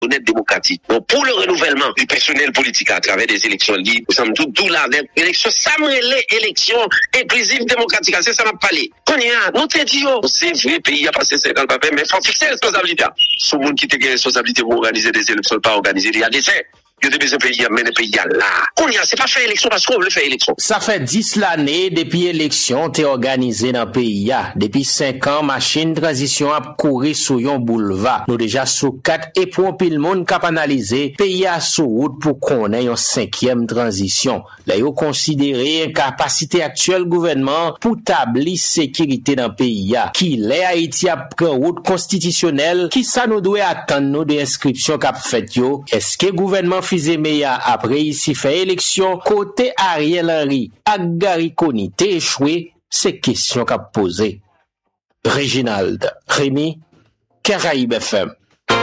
honnête démocratique. Donc, pour le renouvellement du personnel politique à travers des élections libres, nous sommes tout là, l'élection, ça me les élections inclusives démocratiques, c'est ça m'a parlé. Qu'on y a, nous te disons, c'est vrai, pays a passé 50 papiers, mais il faut fixer la responsabilité. Ce monde qui te gagne responsabilité pour organiser des élections, pas organiser, il y a des faits. Il y a des pays, mais les pays là. On y a, c'est pas faire élection parce qu'on veut faire élection. Ça fait 10 l'année depuis élection t'es organisé dans le pays. Depuis 5 ans, machine transition a couru sur yon boulevard. Nous déjà sous 4 et pour pile monde cap analyser pays a sous route pour qu'on ait une 5e transition. Là, yo considéré une capacité actuelle gouvernement pour tablir sécurité dans le pays. Qui l'est Haïti a pris route constitutionnelle, qui ça nous doit attendre nous des inscriptions qu'a fait yo. Est-ce que gouvernement Fizemeya après ici fait élection côté Ariel Henry ak Gary Coney t'es échoué, c'est question qu'a posé. Reginald Rémi, Caraïbe FM.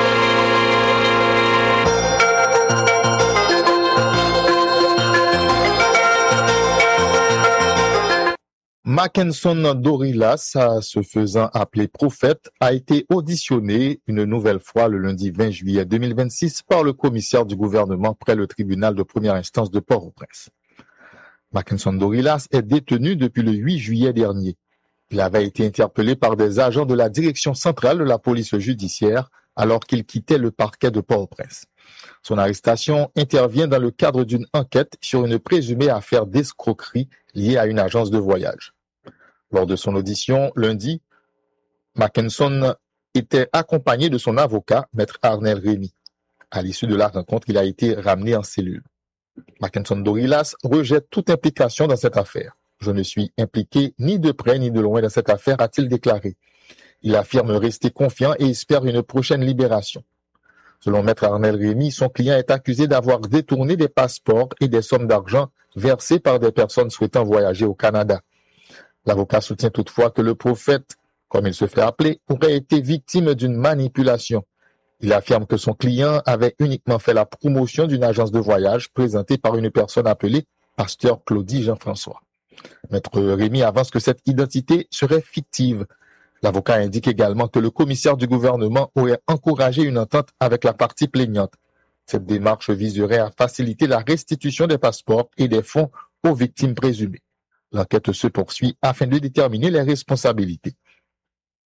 Mackenson Dorilas, se faisant appeler prophète, a été auditionné une nouvelle fois le lundi 20 juillet 2026 par le commissaire du gouvernement près le tribunal de première instance de Port-au-Prince. Mackenson Dorilas est détenu depuis le 8 juillet dernier. Il avait été interpellé par des agents de la direction centrale de la police judiciaire alors qu'il quittait le parquet de Port-au-Prince. Son arrestation intervient dans le cadre d'une enquête sur une présumée affaire d'escroquerie liée à une agence de voyage. Lors de son audition lundi, Mackenson était accompagné de son avocat, Maître Arnel Rémy. À l'issue de la rencontre, il a été ramené en cellule. Mackenson Dorilas rejette toute implication dans cette affaire. « Je ne suis impliqué ni de près ni de loin dans cette affaire », a-t-il déclaré. Il affirme rester confiant et espère une prochaine libération. Selon Maître Arnel Rémy, son client est accusé d'avoir détourné des passeports et des sommes d'argent versées par des personnes souhaitant voyager au Canada. L'avocat soutient toutefois que le prophète, comme il se fait appeler, aurait été victime d'une manipulation. Il affirme que son client avait uniquement fait la promotion d'une agence de voyage présentée par une personne appelée Pasteur Claudie Jean-François. Maître Rémy avance que cette identité serait fictive. L'avocat indique également que le commissaire du gouvernement aurait encouragé une entente avec la partie plaignante. Cette démarche viserait à faciliter la restitution des passeports et des fonds aux victimes présumées. L'enquête se poursuit afin de déterminer les responsabilités.